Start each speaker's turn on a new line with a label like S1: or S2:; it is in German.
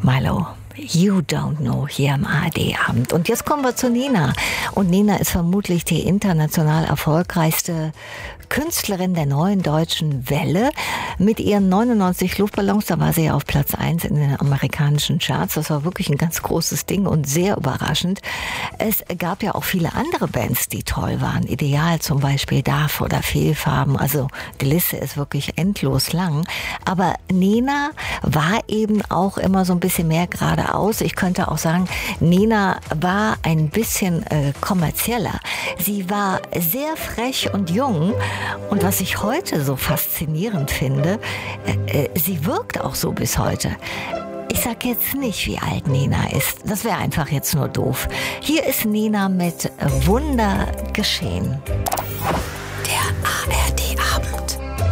S1: Milo, You Don't Know, hier am ARD-Abend. Und jetzt kommen wir zu Nena. Und Nena ist vermutlich die international erfolgreichste Künstlerin der neuen deutschen Welle. Mit ihren 99 Luftballons, da war sie ja auf Platz 1 in den amerikanischen Charts. Das war wirklich ein ganz großes Ding und sehr überraschend. Es gab ja auch viele andere Bands, die toll waren. Ideal zum Beispiel, DAF oder Fehlfarben. Also die Liste ist wirklich endlos lang. Aber Nena war eben auch immer so ein bisschen mehr geradeaus. Ich könnte auch sagen, Nena war ein bisschen kommerzieller. Sie war sehr frech und jung. Und was ich heute so faszinierend finde, sie wirkt auch so bis heute. Ich sag jetzt nicht, wie alt Nena ist. Das wäre einfach jetzt nur doof. Hier ist Nena mit Wunder geschehen.